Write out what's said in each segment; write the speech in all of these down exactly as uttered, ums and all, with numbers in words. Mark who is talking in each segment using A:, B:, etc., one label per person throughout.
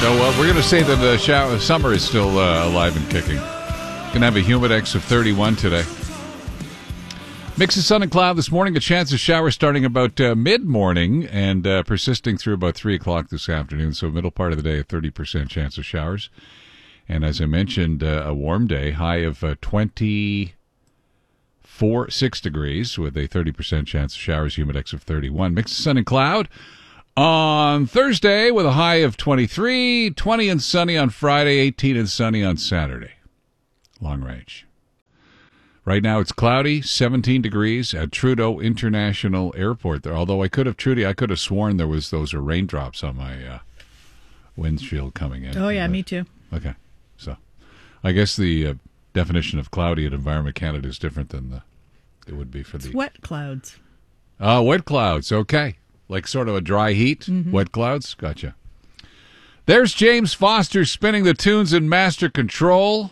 A: So uh, we're going to say that the shower, summer is still uh, alive and kicking. Going to have a humidex of thirty-one today. Mix of sun and cloud this morning. A chance of showers starting about uh, mid-morning and uh, persisting through about three o'clock this afternoon. So middle part of the day, a thirty percent chance of showers. And as I mentioned, uh, a warm day, high of uh, twenty-four, six degrees with a thirty percent chance of showers, humidex of thirty-one. Mix of sun and cloud on Thursday with a high of twenty-three, twenty and sunny on Friday, eighteen and sunny on Saturday. Long range. Right now it's cloudy, seventeen degrees at Trudeau International Airport there. Although I could have, Trudy, I could have sworn there was those are raindrops on my uh, windshield coming in.
B: Oh, yeah,
A: but,
B: me too.
A: Okay. So I guess the uh, definition of cloudy at Environment Canada is different than the it would be for
B: it's
A: the...
B: wet clouds.
A: Oh, uh, wet clouds. Okay. Like sort of a dry heat.
B: Mm-hmm.
A: Wet clouds. Gotcha. There's James Foster spinning the tunes in master control.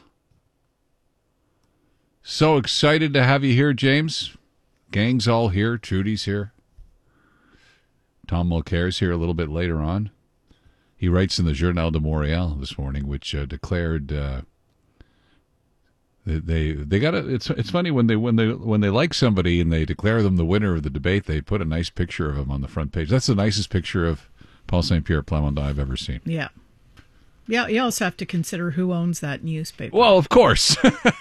A: So excited to have you here, James. Gang's all here. Trudy's here. Tom Mulcair's here a little bit later on. He writes in the Journal de Montréal this morning, which uh, declared uh, they they, they got a, it's it's funny when they when they when they like somebody and they declare them the winner of the debate, they put a nice picture of him on the front page. That's the nicest picture of Paul Saint Pierre Plamondon I've ever seen.
B: Yeah. Yeah, you also have to consider who owns that newspaper.
A: Well, of course.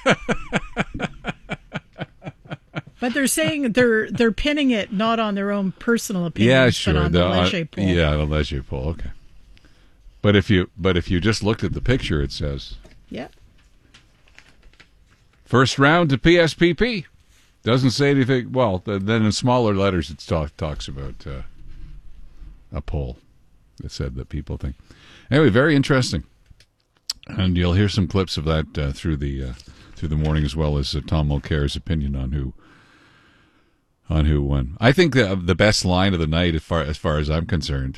B: But they're saying they're they're pinning it not on their own personal opinions,
A: yeah, sure.
B: but on the,
A: the
B: Leger poll.
A: Yeah, the Leger poll. Okay. But if you but if you just looked at the picture, it says,
B: yeah,
A: first round to P S P P. Doesn't say anything. Well, then in smaller letters, it talk, talks about uh, a poll that said that people think. Anyway, very interesting, and you'll hear some clips of that uh, through the uh, through the morning, as well as uh, Tom Mulcair's opinion on who on who won. I think the the best line of the night, as far as far as I'm concerned,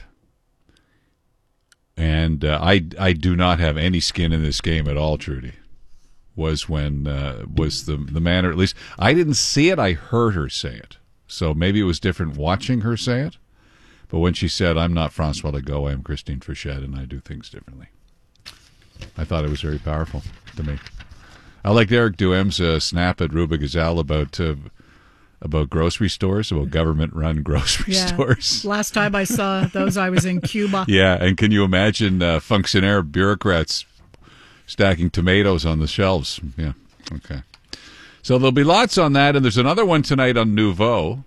A: and uh, I I do not have any skin in this game at all, Trudy, was when uh, was the the manner. At least I didn't see it. I heard her say it, so maybe it was different watching her say it. But when she said, "I'm not Francois Legault, I'm Christine Fichette, and I do things differently," I thought it was very powerful to me. I liked Eric Duhame's uh, snap at Ruba Gazal about uh, about grocery stores, about government-run grocery
B: yeah.
A: stores.
B: Last time I saw those, I was in Cuba.
A: Yeah, and can you imagine uh, fonctionnaire bureaucrats stacking tomatoes on the shelves? Yeah, okay. So there'll be lots on that, and there's another one tonight on Nouveau.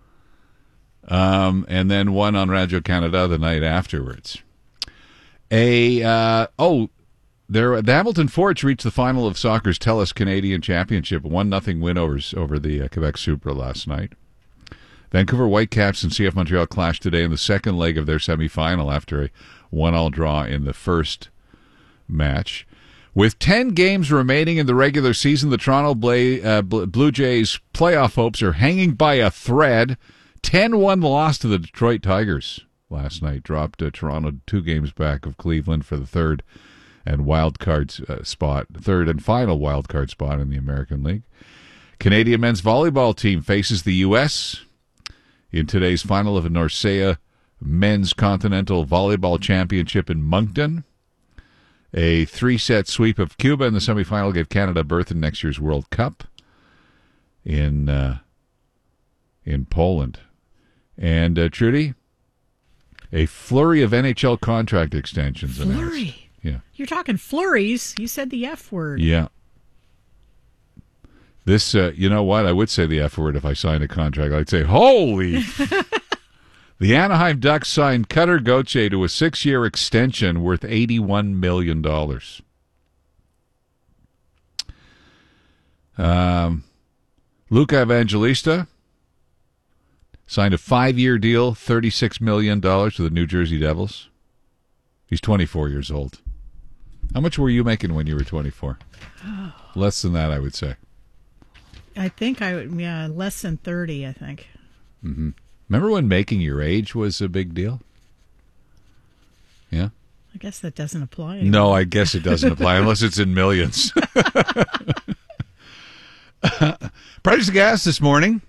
A: Um, and then one on Radio-Canada the night afterwards. A uh, oh, there the Hamilton Forge reached the final of soccer's TELUS Canadian Championship, one nothing win over over the uh, Quebec Supra last night. Vancouver Whitecaps and C F Montreal clashed today in the second leg of their semifinal after a one-all draw in the first match. With ten games remaining in the regular season, the Toronto Blay, uh, Blue Jays' playoff hopes are hanging by a thread. ten one loss to the Detroit Tigers last night. Dropped uh, Toronto two games back of Cleveland for the third and wild card uh, spot, third and final wild card spot in the American League. Canadian men's volleyball team faces the U S in today's final of the Norcia Men's Continental Volleyball Championship in Moncton. A three-set sweep of Cuba in the semifinal gave Canada a berth in next year's World Cup in uh, in Poland. And, uh, Trudy, a flurry of N H L contract extensions announced.
B: Flurry?
A: Yeah.
B: You're talking flurries. You said the F word.
A: Yeah. This, uh, you know what? I would say the F word if I signed a contract. I'd say, holy. The Anaheim Ducks signed Cutter Gauthier to a six-year extension worth eighty-one million dollars. Um, Luca Evangelista signed a five-year deal, thirty-six million dollars to the New Jersey Devils. He's twenty-four years old. How much were you making when you were twenty-four?
B: Oh.
A: Less than that, I would say.
B: I think I would, yeah, less than thirty, I think.
A: Mm-hmm. Remember when making your age was a big deal? Yeah?
B: I guess that doesn't apply anymore.
A: No, I guess it doesn't apply unless it's in millions. Price of gas this morning,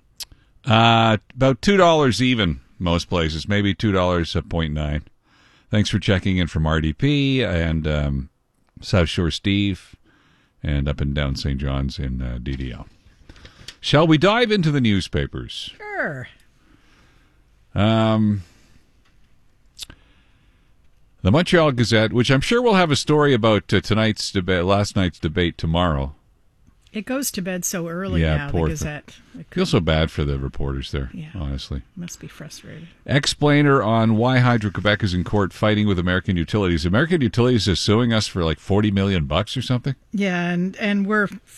A: uh, about two dollars even most places, maybe two dollars a point nine. Thanks for checking in from R D P and um, South Shore Steve and up and down Saint John's in uh, D D L. Shall we dive into the newspapers?
B: Sure.
A: Um, the Montreal Gazette, which I'm sure will have a story about uh, tonight's debate, last night's debate tomorrow.
B: It goes to bed so early
A: Yeah,
B: now,
A: poor
B: the
A: thing.
B: Gazette. It
A: Feel so bad for the reporters there,
B: Yeah.
A: honestly.
B: must be frustrated.
A: Explainer on why Hydro-Quebec is in court fighting with American Utilities. American Utilities is suing us for like forty million bucks or something.
B: Yeah, and, and we're